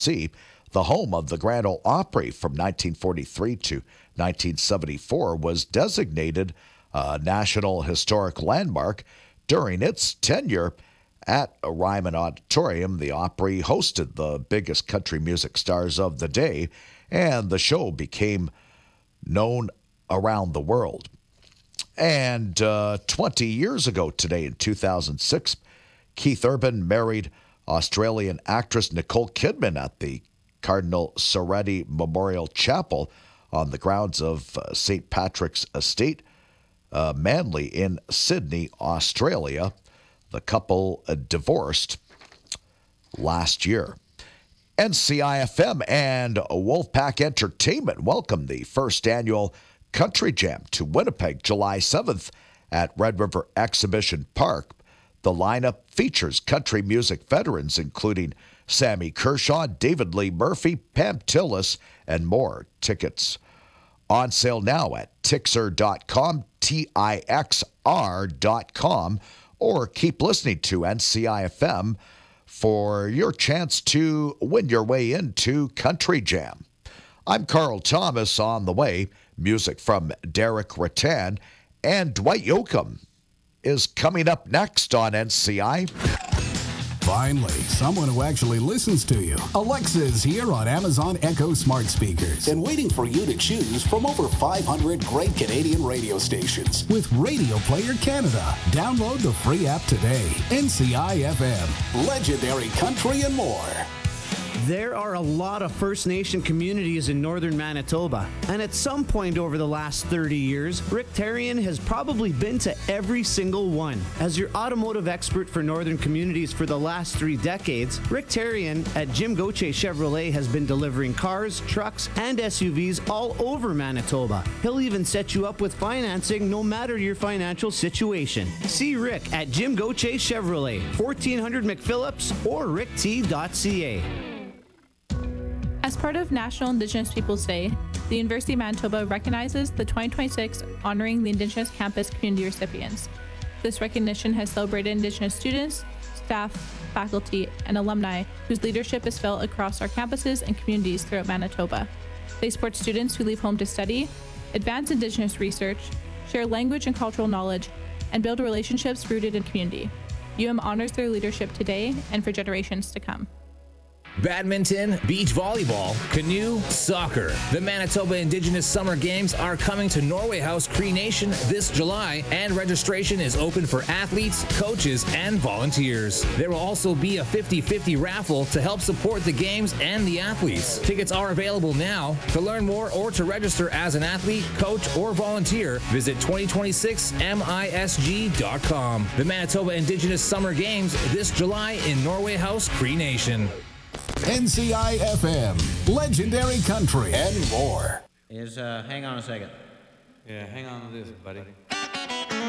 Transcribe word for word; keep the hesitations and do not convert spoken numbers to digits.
See, the home of the Grand Ole Opry from nineteen forty-three to nineteen seventy-four, was designated a National Historic Landmark during its tenure. At Ryman Auditorium, the Opry hosted the biggest country music stars of the day, and the show became known around the world. And uh, twenty years ago today, in two thousand six, Keith Urban married Australian actress Nicole Kidman at the Cardinal Soretti Memorial Chapel on the grounds of uh, Saint Patrick's Estate, uh, Manly in Sydney, Australia. The couple uh, divorced last year. N C I F M and Wolfpack Entertainment welcome the first annual Country Jam to Winnipeg, July seventh at Red River Exhibition Park. The lineup features country music veterans including Sammy Kershaw, David Lee Murphy, Pam Tillis, and more. Tickets on sale now at Tixr dot com, T I X R dot com, or keep listening to N C I F M for your chance to win your way into Country Jam. I'm Carl Thomas. On the way, music from Derek Rattan, and Dwight Yoakam is coming up next on N C I. Finally, someone who actually listens to you. Alexa is here on Amazon Echo smart speakers and waiting for you to choose from over five hundred great Canadian radio stations. With Radio Player Canada, download the free app today. N C I F M, legendary country and more. There are a lot of First Nation communities in northern Manitoba, and at some point over the last thirty years, Rick Tarian has probably been to every single one. As your automotive expert for northern communities for the last three decades, Rick Tarian at Jim Gauthier Chevrolet has been delivering cars, trucks, and S U Vs all over Manitoba. He'll even set you up with financing no matter your financial situation. See Rick at Jim Gauthier Chevrolet, fourteen hundred McPhillips, or rick t dot c a. As part of National Indigenous Peoples Day, the University of Manitoba recognizes the twenty twenty-six Honoring the Indigenous Campus Community recipients. This recognition has celebrated Indigenous students, staff, faculty, and alumni whose leadership is felt across our campuses and communities throughout Manitoba. They support students who leave home to study, advance Indigenous research, share language and cultural knowledge, and build relationships rooted in community. U M honors their leadership today and for generations to come. Badminton, beach volleyball, canoe, soccer. The Manitoba Indigenous Summer Games are coming to Norway House Cree Nation this July, and registration is open for athletes, coaches, and volunteers. There will also be a fifty-fifty raffle to help support the games and the athletes. Tickets are available now. To learn more or to register as an athlete, coach, or volunteer, visit twenty twenty-six M I S G dot com. The Manitoba Indigenous Summer Games this July in Norway House Cree Nation. N C I F M, legendary country and more. Is, uh, hang on a second. Yeah, hang on to this, buddy.